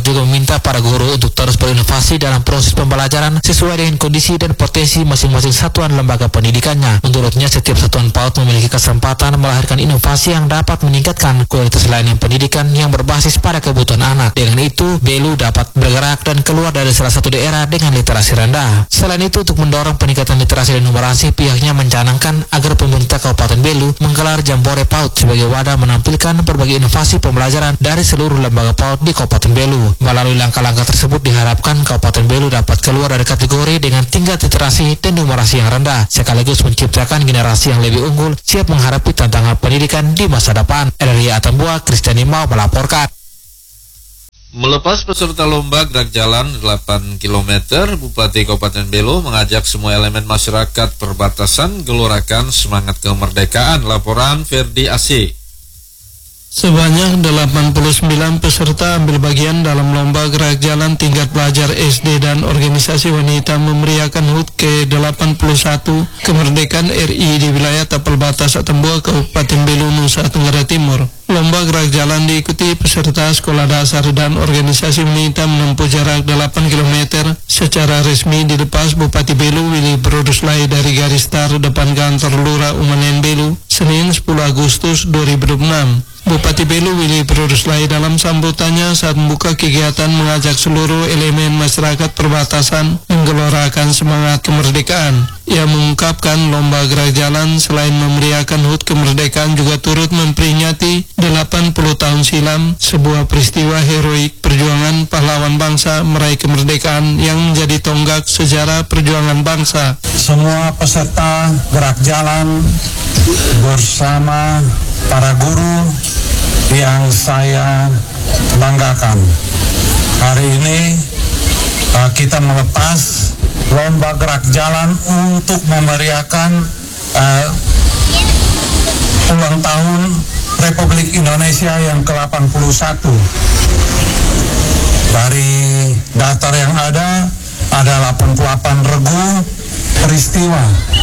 juga meminta para guru untuk terus berinovasi dalam proses pembelajaran sesuai dengan kondisi dan potensi masing-masing satuan lembaga pendidikannya. Menurutnya, setiap satuan PAUD memiliki kesempatan melahirkan inovasi yang dapat meningkatkan kualitas layanan pendidikan yang berbasis pada kebutuhan anak. Dengan itu, Belu dapat bergerak dan keluar dari salah satu daerah dengan literasi rendah. Selain itu, untuk mendorong peningkatan literasi dan numerasi, pihaknya mencanangkan agar pemerintah Kabupaten Belu menggelar Jambore PAUD sebagai wadah menampilkan berbagai inovasi pembelajaran dari seluruh lembaga PAUD di Kabupaten Belu. Melalui langkah-langkah tersebut diharapkan Kabupaten Belu dapat keluar dari kategori dengan tingkat literasi dan numerasi yang rendah, sekaligus menciptakan generasi yang lebih unggul siap menghadapi tantangan pendidikan di masa depan. RRI Atambua, Kristiani Mau melaporkan. Melepas peserta lomba gerak jalan 8 km, Bupati Kabupaten Belu mengajak semua elemen masyarakat perbatasan gelorakan semangat kemerdekaan. Laporan Ferdi AC. Sebanyak 89 peserta ambil bagian dalam lomba gerak jalan tingkat pelajar SD dan organisasi wanita memeriahkan HUT ke-81 kemerdekaan RI di wilayah tapal batas Atambua, Kabupaten Belu, Nusa Tenggara Timur. Lomba gerak jalan diikuti peserta sekolah dasar dan organisasi wanita menempuh jarak 8 km secara resmi dilepas Bupati Belu Willy Broduslai dari garis start depan kantor Lurah Umanen Belu Senin 10 Agustus 2026. Bupati Belu Willy Broduslai dalam sambutannya saat membuka kegiatan mengajak seluruh elemen masyarakat perbatasan menggelorakan semangat kemerdekaan. Ia mengungkapkan lomba gerak jalan selain memeriahkan HUT kemerdekaan juga turut memperingati 80 tahun silam sebuah peristiwa heroik perjuangan pahlawan bangsa meraih kemerdekaan yang menjadi tonggak sejarah perjuangan bangsa. Semua peserta gerak jalan bersama para guru yang saya banggakan. Hari ini kita melepas lomba gerak jalan untuk memeriahkan ulang tahun Republik Indonesia yang ke-81. Dari daftar yang ada 88 regu peristiwa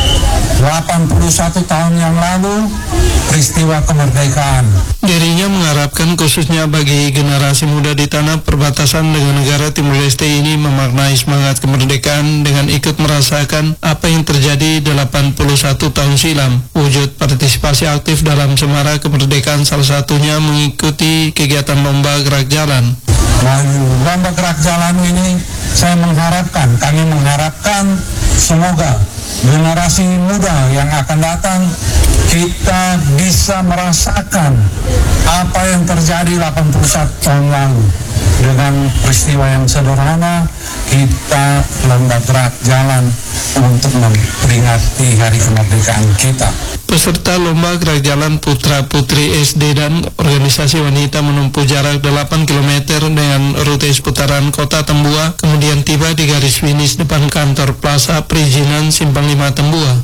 81 tahun yang lalu, peristiwa kemerdekaan. Dirinya mengharapkan khususnya bagi generasi muda di tanah perbatasan dengan negara Timur Leste ini memaknai semangat kemerdekaan dengan ikut merasakan apa yang terjadi 81 tahun silam. Wujud partisipasi aktif dalam semarak kemerdekaan salah satunya mengikuti kegiatan lomba gerak jalan. Lomba gerak jalan ini kami mengharapkan semoga generasi muda yang akan datang kita bisa merasakan apa yang terjadi 81 tahun lalu. Dengan peristiwa yang sederhana, kita lomba gerak jalan untuk memperingati hari kemerdekaan kita. Peserta lomba gerak jalan putra-putri SD dan organisasi wanita menempuh jarak 8 km dengan rute seputaran kota Tambua, kemudian tiba di garis finish depan kantor Plaza Perizinan Simpang 5 Tambua.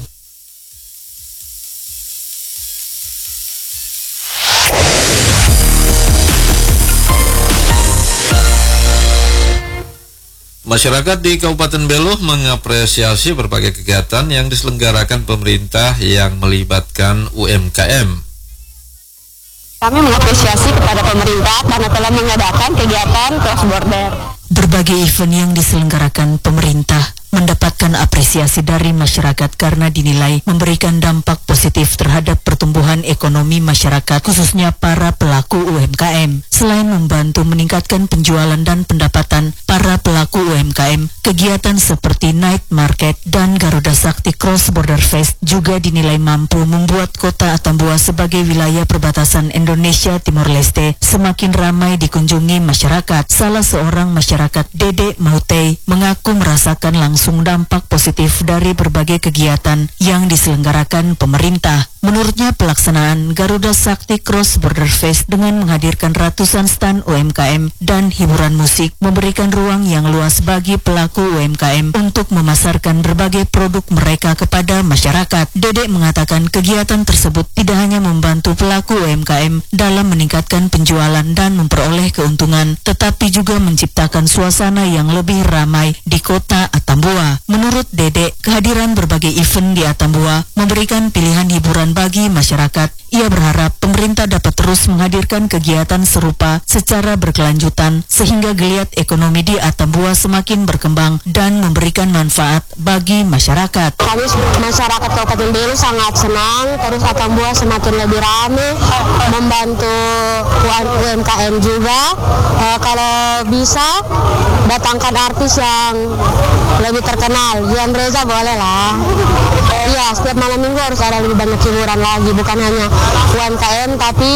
Masyarakat di Kabupaten Belu mengapresiasi berbagai kegiatan yang diselenggarakan pemerintah yang melibatkan UMKM. Kami mengapresiasi kepada pemerintah karena telah mengadakan kegiatan cross border. Berbagai event yang diselenggarakan pemerintah mendapatkan apresiasi dari masyarakat karena dinilai memberikan dampak positif terhadap pertumbuhan ekonomi masyarakat, khususnya para pelaku UMKM. Selain membantu meningkatkan penjualan dan pendapatan para pelaku UMKM, kegiatan seperti Night Market dan Garuda Sakti Cross Border Fest juga dinilai mampu membuat kota Atambua sebagai wilayah perbatasan Indonesia Timor Leste semakin ramai dikunjungi masyarakat. Salah seorang masyarakat, Dede Mautei, mengaku merasakan langsung dampak positif dari berbagai kegiatan yang diselenggarakan pemerintah. Menurutnya, pelaksanaan Garuda Sakti Cross Border Fest dengan menghadirkan ratusan stan UMKM dan hiburan musik memberikan ruang yang luas bagi pelaku UMKM untuk memasarkan berbagai produk mereka kepada masyarakat. Dede mengatakan kegiatan tersebut tidak hanya membantu pelaku UMKM dalam meningkatkan penjualan dan memperoleh keuntungan, tetapi juga menciptakan suasana yang lebih ramai di kota Atambua. Menurut Dede, kehadiran berbagai event di Atambua memberikan pilihan hiburan kehidupan bagi masyarakat. Ia berharap pemerintah dapat terus menghadirkan kegiatan serupa secara berkelanjutan sehingga geliat ekonomi di Atambua semakin berkembang dan memberikan manfaat bagi masyarakat. Kami masyarakat Kabupaten Belu sangat senang, terus Atambua semakin lebih ramai, membantu UMKM juga. Kalau bisa datangkan artis yang lebih terkenal, Gian Reza boleh lah. Iya, setiap malam minggu harus ada lebih banyak hiburan lagi, bukan hanya UMKM tapi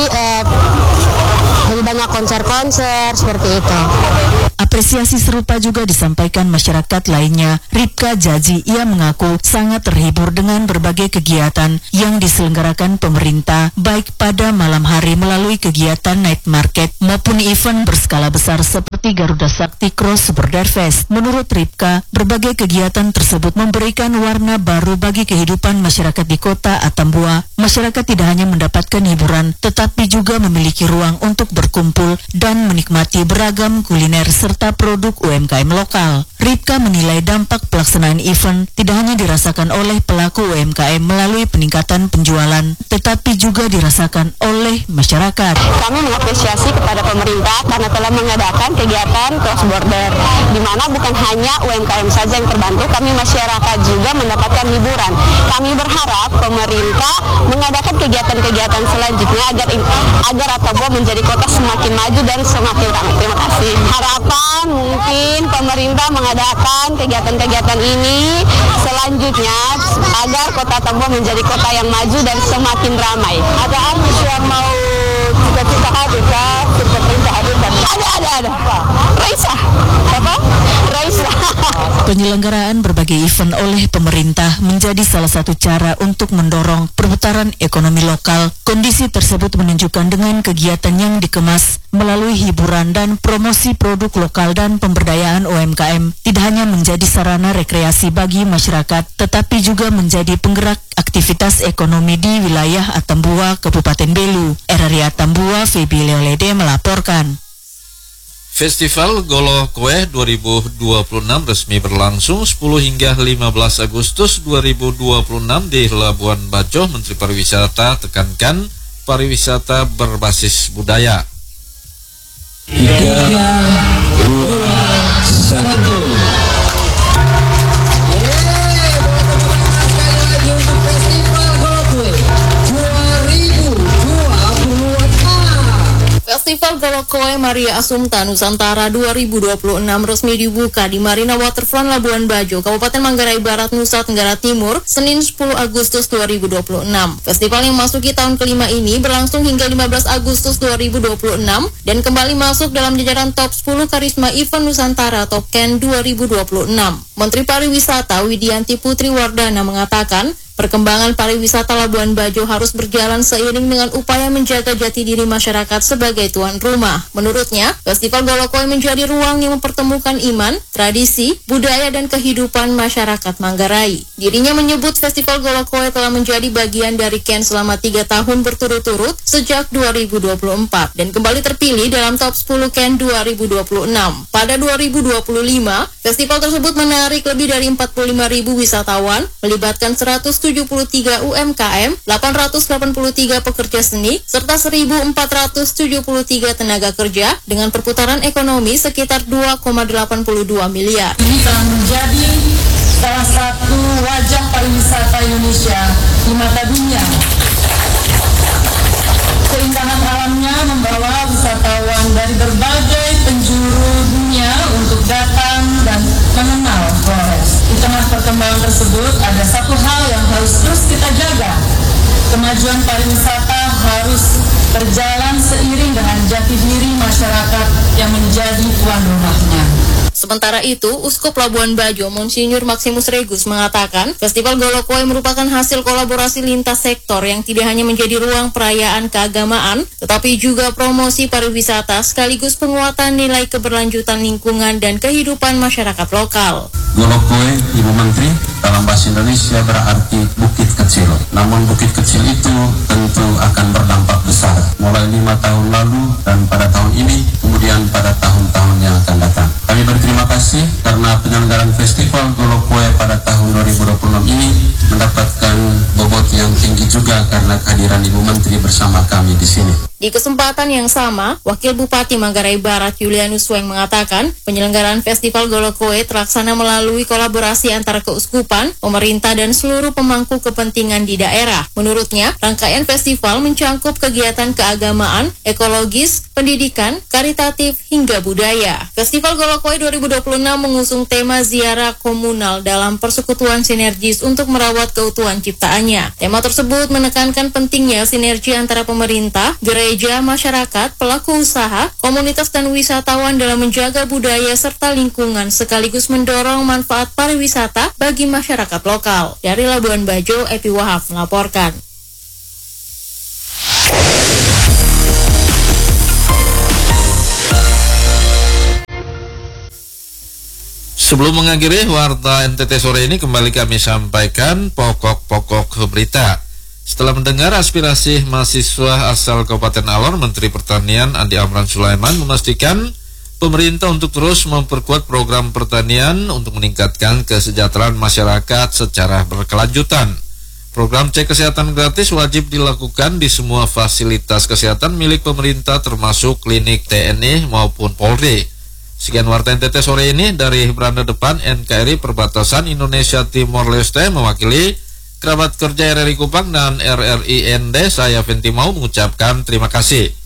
lebih banyak konser-konser seperti itu. Apresiasi serupa juga disampaikan masyarakat lainnya. Ripka Jaji, ia mengaku sangat terhibur dengan berbagai kegiatan yang diselenggarakan pemerintah, baik pada malam hari melalui kegiatan night market maupun event berskala besar seperti Garuda Sakti Cross Border Fest. Menurut Ripka, berbagai kegiatan tersebut memberikan warna baru bagi kehidupan masyarakat di kota Atambua. Masyarakat tidak hanya mendapatkan hiburan, tetapi juga memiliki ruang untuk berkumpul dan menikmati beragam kuliner serta produk UMKM lokal. Ripka menilai dampak pelaksanaan event tidak hanya dirasakan oleh pelaku UMKM melalui peningkatan penjualan, tetapi juga dirasakan oleh masyarakat. Kami mengapresiasi kepada pemerintah karena telah mengadakan kegiatan cross border, di mana bukan hanya UMKM saja yang terbantu, kami masyarakat juga mendapatkan hiburan. Kami berharap pemerintah mengadakan kegiatan-kegiatan selanjutnya agar Atambua menjadi kota semakin maju dan semakin ramai. Terima kasih. Harapan mungkin pemerintah mengadakan kegiatan-kegiatan ini selanjutnya agar kota Atambua menjadi kota yang maju dan semakin ramai. Ada artis yang mau cita-cita hadir kah? Pemerintah hadirkan? Ada. Raisa. Apa? Raisa. Penyelenggaraan berbagai event oleh pemerintah menjadi salah satu cara untuk mendorong perputaran ekonomi lokal. Kondisi tersebut menunjukkan dengan kegiatan yang dikemas melalui hiburan dan promosi produk lokal dan pemberdayaan UMKM tidak hanya menjadi sarana rekreasi bagi masyarakat, tetapi juga menjadi penggerak aktivitas ekonomi di wilayah Atambua, Kabupaten Belu. RRI Atambua, Febi Leolede melaporkan. Festival Golo Kue 2026 resmi berlangsung 10 hingga 15 Agustus 2026 di Labuan Bajo. Menteri Pariwisata tekankan pariwisata berbasis budaya. 3, 2, 1. Festival Golo Kue Maria Assumpta Nusantara 2026 resmi dibuka di Marina Waterfront Labuan Bajo, Kabupaten Manggarai Barat, Nusa Tenggara Timur, Senin 10 Agustus 2026. Festival yang masuki tahun kelima ini berlangsung hingga 15 Agustus 2026 dan kembali masuk dalam jajaran top 10 Karisma Event Nusantara Top 10 2026. Menteri Pariwisata Widianti Putri Wardana mengatakan, perkembangan pariwisata Labuan Bajo harus berjalan seiring dengan upaya menjaga jati diri masyarakat sebagai tuan rumah. Menurutnya, Festival Golo Kue menjadi ruang yang mempertemukan iman, tradisi, budaya, dan kehidupan masyarakat Manggarai. Dirinya menyebut Festival Golo Kue telah menjadi bagian dari Ken selama 3 tahun berturut-turut sejak 2024 dan kembali terpilih dalam top 10 Ken 2026. Pada 2025, festival tersebut menarik lebih dari 45.000 wisatawan, melibatkan 173 UMKM, 883 pekerja seni, serta 1.473 tenaga kerja dengan perputaran ekonomi sekitar 2,82 miliar. Ini telah menjadi salah satu wajah pariwisata Indonesia di mata dunia. Keindahan alamnya membawa wisatawan dari berbagai penjuru dunia untuk datang dan mengenal Flores. Di tengah perkembangan tersebut ada satu hal yang harus terus kita jaga. Kemajuan pariwisata harus berjalan seiring dengan jati diri masyarakat yang menjadi tuan rumahnya. Sementara itu, Uskup Labuan Bajo Monsinyur Maximus Regus mengatakan, Festival Golo Kue merupakan hasil kolaborasi lintas sektor yang tidak hanya menjadi ruang perayaan keagamaan, tetapi juga promosi pariwisata sekaligus penguatan nilai keberlanjutan lingkungan dan kehidupan masyarakat lokal. Golo Kue, Ibu Menteri, dalam bahasa Indonesia berarti bukit kecil. Namun bukit kecil itu tentu akan berdampak besar. Mulai 5 tahun lalu dan pada tahun ini, kemudian pada tahun-tahun yang akan datang. Kami berterima kasih karena penyelenggaraan Festival Golo Kue pada tahun 2026 ini mendapatkan bobot yang tinggi juga karena bersama kami di sini. Di kesempatan yang sama, Wakil Bupati Manggarai Barat Julianus Weng mengatakan penyelenggaraan Festival Golokoe terlaksana melalui kolaborasi antara keuskupan, pemerintah, dan seluruh pemangku kepentingan di daerah. Menurutnya, rangkaian festival mencangkup kegiatan keagamaan, ekologis, pendidikan, karitatif, hingga budaya. Festival Golokoe 2026 mengusung tema ziarah komunal dalam persekutuan sinergis untuk merawat keutuhan ciptaannya. Tema tersebut menekankan pentingnya sinergi antara pemerintah, gereja, masyarakat, pelaku usaha, komunitas dan wisatawan dalam menjaga budaya serta lingkungan sekaligus mendorong manfaat pariwisata bagi masyarakat lokal. Dari Labuan Bajo, Epi Wahab melaporkan. Sebelum mengakhiri Warta NTT sore ini, kembali kami sampaikan pokok-pokok berita. Setelah mendengar aspirasi mahasiswa asal Kabupaten Alor, Menteri Pertanian Andi Amran Sulaiman memastikan pemerintah untuk terus memperkuat program pertanian untuk meningkatkan kesejahteraan masyarakat secara berkelanjutan. Program cek kesehatan gratis wajib dilakukan di semua fasilitas kesehatan milik pemerintah termasuk klinik TNI maupun Polri. Sekian Warta NTT sore ini dari Beranda Depan NKRI Perbatasan Indonesia Timor Leste, mewakili kerabat kerja RRI Kupang dan RRI ND, saya Venti Mau mengucapkan terima kasih.